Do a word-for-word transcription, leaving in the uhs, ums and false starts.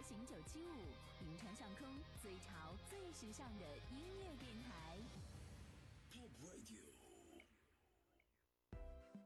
行九七五，银川上空最潮最时尚的音乐电台。